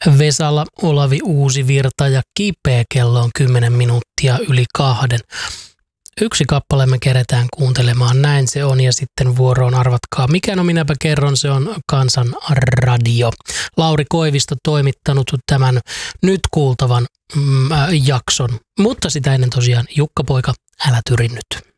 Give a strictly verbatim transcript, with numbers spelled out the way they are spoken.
Vesala, Olavi Uusivirta ja Kipeä, kello on kymmenen minuuttia yli kahden. Yksi kappale me keretään kuuntelemaan, näin se on, ja sitten vuoroon arvatkaa. Mikä no minäpä kerron, se on Kansan radio. Lauri Koivisto toimittanut tämän nyt kuultavan mm, äh, jakson, mutta sitä ennen tosiaan Jukka Poika, älä tyri nyt.